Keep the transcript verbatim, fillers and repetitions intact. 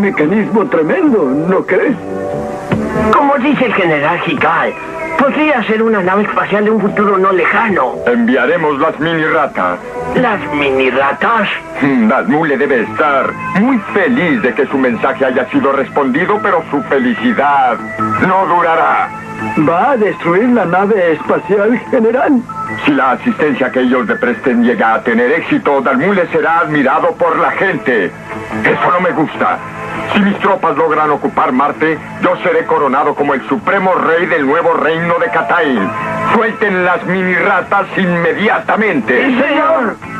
mecanismo tremendo, ¿no crees? Como dice el general Hikal, podría ser una nave espacial de un futuro no lejano. Enviaremos las mini ratas. ¿Las mini ratas? Nazmule debe estar muy feliz de que su mensaje haya sido respondido, pero su felicidad no durará. ¿Va a destruir la nave espacial, general? Si la asistencia que ellos le presten llega a tener éxito, Nazmule será admirado por la gente. Eso no me gusta. Si mis tropas logran ocupar Marte, yo seré coronado como el supremo rey del nuevo reino de Katail. Suelten las mini ratas inmediatamente. ¡Sí, señor!